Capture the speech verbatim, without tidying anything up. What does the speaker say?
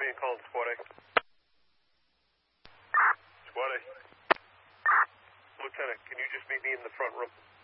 County and calling Squad A. Squad A. Lieutenant, can you just meet me in the front room?